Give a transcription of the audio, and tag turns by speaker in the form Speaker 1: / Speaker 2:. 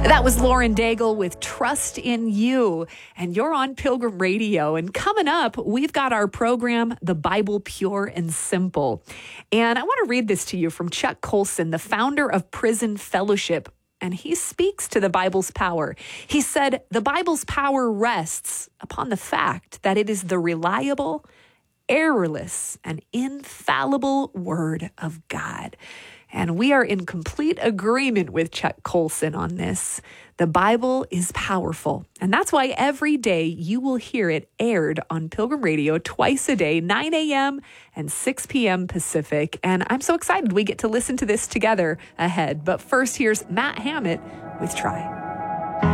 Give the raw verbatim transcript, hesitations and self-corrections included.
Speaker 1: That was Lauren Daigle with Trust in You, and you're on Pilgrim Radio. And coming up, we've got our program, The Bible Pure and Simple. And I want to read this to you from Chuck Colson, the founder of Prison Fellowship. And he speaks to the Bible's power. He said, the Bible's power rests upon the fact that it is the reliable, errorless, and infallible Word of God. And we are in complete agreement with Chuck Colson on this. The Bible is powerful. And that's why every day you will hear it aired on Pilgrim Radio twice a day, nine a.m. and six p.m. Pacific. And I'm so excited we get to listen to this together ahead. But first, here's Matt Hammett with Try.